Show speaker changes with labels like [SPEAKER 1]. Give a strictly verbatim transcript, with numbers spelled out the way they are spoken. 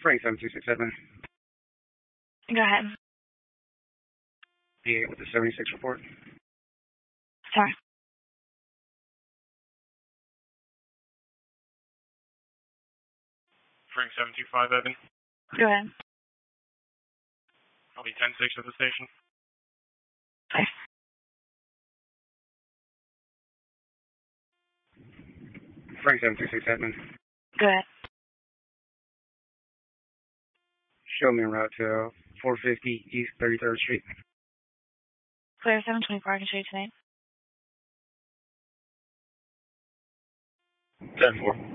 [SPEAKER 1] Frank seven two six seven.
[SPEAKER 2] Go ahead.
[SPEAKER 1] Yeah, with the seventy-six report.
[SPEAKER 2] Sorry.
[SPEAKER 1] Frank seven two five Evan.
[SPEAKER 2] Go ahead.
[SPEAKER 1] I'll be ten six at the station.
[SPEAKER 2] Okay.
[SPEAKER 1] Frank seven two six seven.
[SPEAKER 2] Go ahead.
[SPEAKER 1] Show me en route to four fifty East thirty-third Street.
[SPEAKER 2] Clear seven twenty-four, I can show you tonight.
[SPEAKER 1] ten four.